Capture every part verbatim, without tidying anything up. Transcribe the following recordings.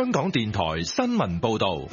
香港電台新聞報道。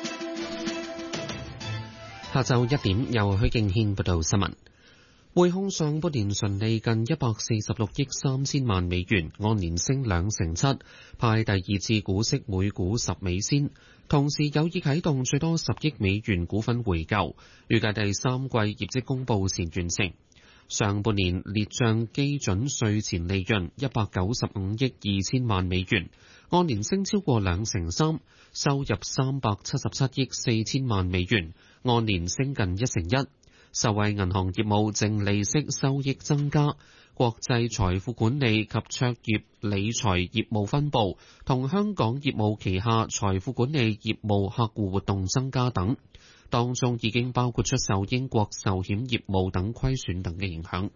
下晝一點，由許敬軒報道新聞。匯控上半年純利近一百四十六億三千萬美元，按年升兩成七，派第二次股息每股十美仙，同時有意啟動最多十億美元股份回購，預計第三季業績公佈前完成。上半年列賬基準稅前利潤一百九十五億二千萬美元，按年升超過兩成三，收入三百七十七億四千萬美元，按年升近一成一。受惠銀行業務淨利息收益增加，國際財富管理及卓越理財業務分部同香港業務旗下財富管理業務客戶活動增加等，當中已經包括出售英國壽險業務等虧損等嘅影響。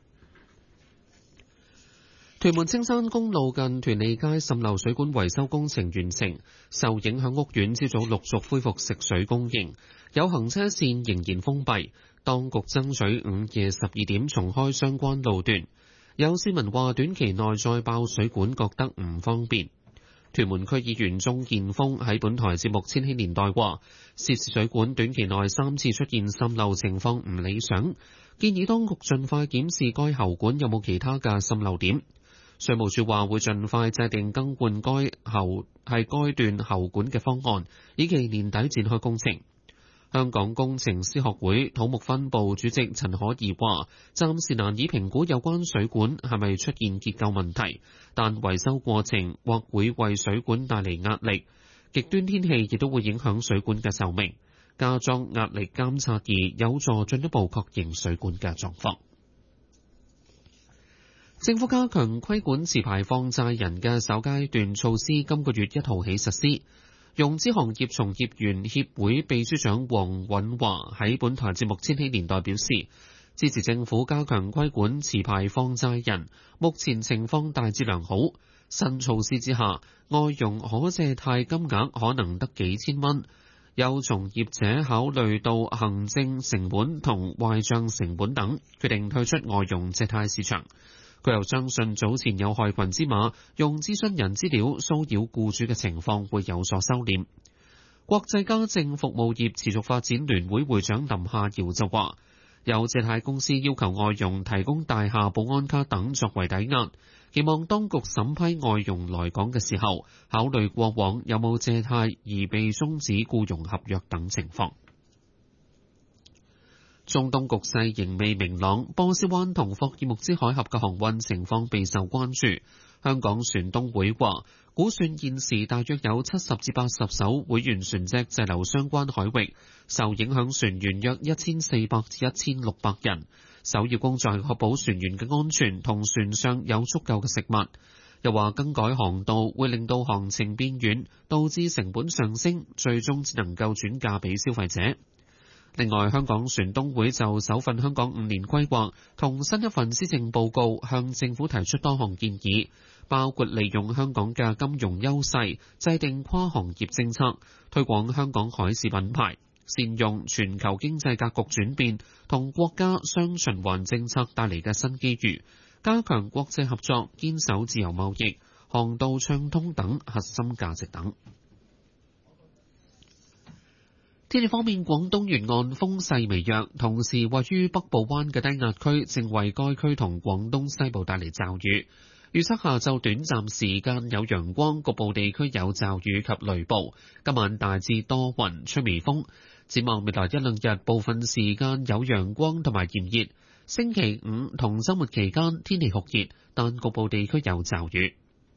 屯門青山公路近屯利街滲漏水管維修工程完成，受影響屋苑朝早陸續恢復食水供應，有行車線仍然封閉。當局爭取午夜十二點重開相關路段，有市民話短期內再爆水管覺得唔方便。屯門區議員鍾建峰喺本台節目《千禧年代》話，涉事水管短期內三次出現滲漏情況唔理想，建議當局盡快檢視該喉管有冇其他嘅滲漏點。水務署話會盡快制定更換該喉係該段喉管嘅方案，以期年底展開工程。香港工程師學會土木分部主席陳可儀話，暫時難以評估有關水管係咪出現結構問題，但維修過程或會為水管帶嚟壓力。極端天氣亦都會影響水管嘅壽命。加裝壓力監測儀有助進一步確認水管嘅狀況。政府加強規管持牌放債人嘅首階段措施，今個月一號起實施。融資行業從業員協會秘書長黃允華喺本台節目《千禧年代》表示，支持政府加強規管持牌放債人，目前情況大致良好。新措施之下，外傭可借貸金額可能得幾千蚊。有從業者考慮到行政成本同壞帳成本等，決定退出外傭借貸市場。佢又相信早前有害群之馬用諮詢人資料騷擾僱主嘅情況會有所收斂。國際家政服務業持續發展聯會會長林夏堯就話，有借貸公司要求外傭提供大廈保安卡等作為抵押，期望當局審批外傭來港嘅時候，考慮過往有冇借貸而被終止僱傭合約等情況。中東局勢仍未明朗，波斯灣同霍爾木茲海峽嘅航運情況備受關注。香港船東會話，估算現時大約有七十至八十艘會員船隻滯留相關海域，受影響船員約一千四百至一千六百人。首要工作係確保船員嘅安全同船上有足夠嘅食物。又話更改航道會令到航程變遠，導致成本上升，最終只能夠轉嫁俾消費者。另外，香港船東會就首份香港五年規劃同新一份施政報告向政府提出多項建議，包括利用香港嘅金融優勢，制定跨行業政策，推廣香港海事品牌，善用全球經濟格局轉變同國家雙循環政策帶嚟嘅新機遇，加強國際合作，堅守自由貿易、航道暢通等核心價值等。天氣方面，廣東沿岸風勢微弱，同時位於北部灣嘅低壓區正為該區同廣東西部帶嚟驟雨。預測下晝短暫時間有陽光，局部地區有驟雨及雷暴。今晚大致多雲，吹微風。展望未來一兩日，部分時間有陽光同埋炎熱。星期五同週末期間天氣酷熱，但局部地區有驟雨。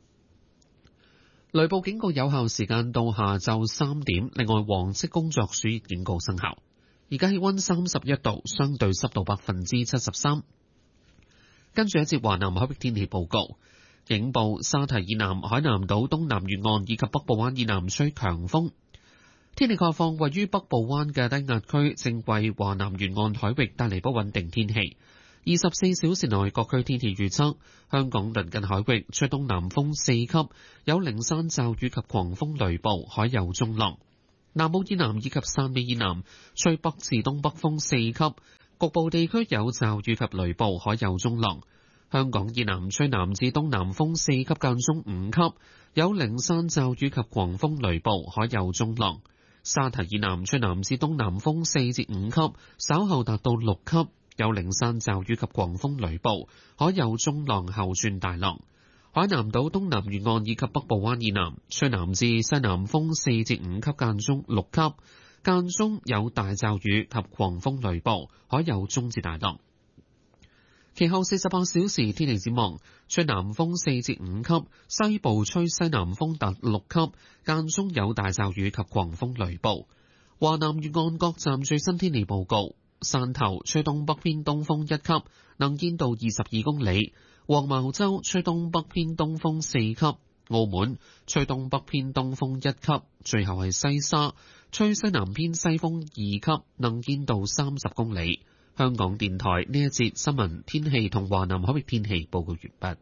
雷暴警告有效時間到下晝三點，另外黃色工作暑熱警告生效。而家氣溫三十一度，相對濕度百分之七十三。跟住一節華南海域天氣報告，警報沙堤以南海南島東南沿岸以及北部灣以南吹強風。天氣概況，位於北部灣嘅低壓區正為華南沿岸海域帶嚟不穩定天氣。二十四小時內各區天氣預測：香港鄰近海域吹東南風四級，有零散驟雨及狂風雷暴，海有中浪；南澳以南以及汕尾以南吹北至東北風四級，局部地區有驟雨及雷暴，海有中浪。 香港以南吹南至東南風四級間中五級，有零散驟雨及狂風雷暴，海有中浪。沙堤以南吹南至東南風四至五級，稍後達到六級，有零散驟雨及狂風雷暴，海有中浪後轉大浪。海南島東南沿岸以及北部灣以南吹南至西南風四至五級間中六級，間中有大驟雨及狂風雷暴，海有中至大浪。其後四十八小時天氣展望，吹南風四至五級，西部吹西南風達六級，間中有大驟雨及狂風雷暴。華南沿岸各站最新天氣報告：汕頭吹東北偏東風一級，能見度二十二公里；黃茅洲吹東北偏東風四級；澳門吹東北偏東風一級；最後係西沙吹西南偏西風二級，能見度三十公里。香港電台呢一節新聞天氣同華南海域天氣報告完畢。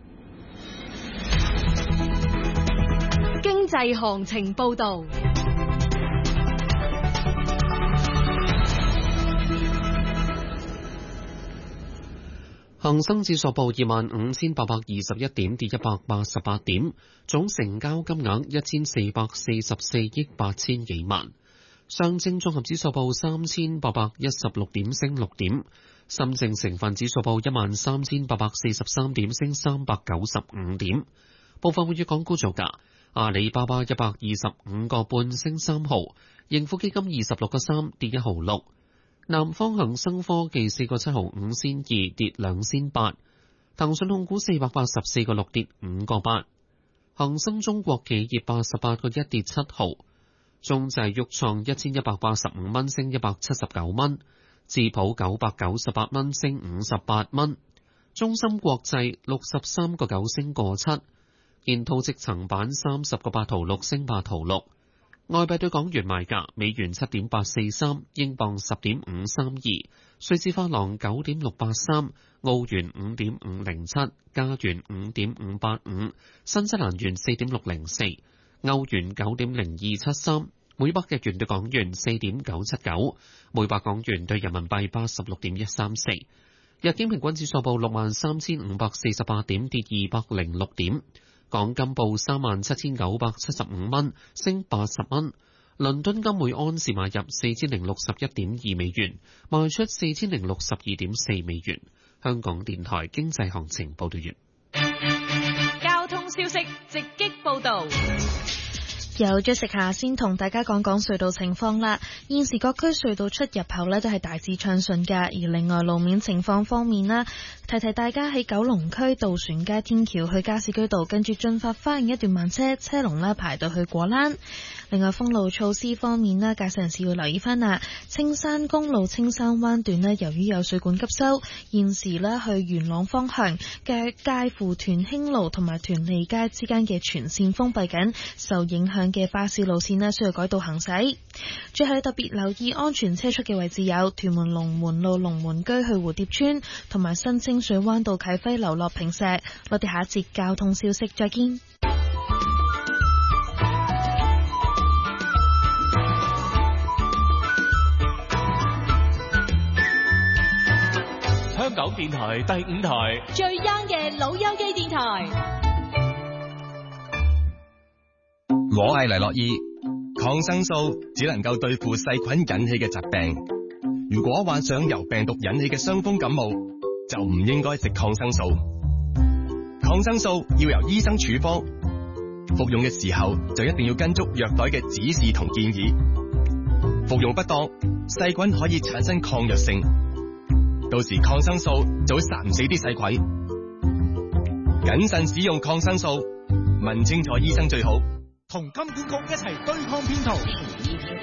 經濟行情報導。 恒生指數報二萬五千八百二十一點，跌一百八十八點，總成交金額一千四百四十四億八千幾萬。上證綜合指數報三千八百一十六點，升六點。深證成分指數報一萬三千八百四十三點，升三百九十五點。部分活躍港股造價：阿里巴巴一百二十五個半，升三毫；盈富基金二十六個三，跌一毫六；南方恒生科技四個七毫五仙二，跌兩仙八；騰訊控股四百八十四個六，跌五個八；恒生中國企業八十八個一，跌七毫。中製鬱創一千一百八十五蚊，升一百七十九蚊；智普九百九十八蚊，升五十八蚊；中芯國際六十三個九，升個七；建滔積層板三十個八毫六，升八毫六。外幣對港元賣價：美元七點八四三，英鎊十點五三二，瑞士法郎九點六八三，澳元五點五零七，加元五點五八五，新西蘭元四點六零四。歐元九點零二七三，每百日元對港元四點九七九，每百港元對人民幣八十六點一三四。日經平均指數報六萬三千五百四十八點，跌二百零六點。港金報三萬七千九百七十五蚊，升八十蚊。倫敦金每安士買入四千零六十一點二美元，賣出四千零六十二點四美元。香港電台經濟行情報道完。 交通消息直擊報道。 有咗食下先同大家講講隧道情況啦。現時各區隧道出入口呢都係大致暢順㗎，而另外路面情況方面啦，提提大家喺九龍區渡船街天橋去加士居道跟住進發花園一段慢車，車龍呢排到去果欄。另外封路措施方面啦，駕駛人士要留意翻啦。青山公路青山灣段呢，由於有水管急修，現時呢去元朗方向嘅介乎屯興路同埋屯利街之間嘅全線封閉緊，受影響嘅巴士路線呢需要改道行駛。最後特別留意安全車速嘅位置有屯門龍門路龍門居去蝴蝶村，同埋新清水灣道啟輝樓落坪石。我哋下一節交通消息再見。 香港電台第五台最 young 嘅老友記電台。 我係黎樂意。抗生素只能夠對付細菌引起嘅疾病，如果患上由病毒引起嘅傷風感冒，就唔應該食抗生素。抗生素要由醫生處方，服用嘅時候就一定要跟足藥袋嘅指示同建議。服用不當，細菌可以產生抗藥性，到時抗生素就會殺唔死啲細菌。謹慎使用抗生素，問清楚醫生最好。 同金管局一齊對抗騙徒。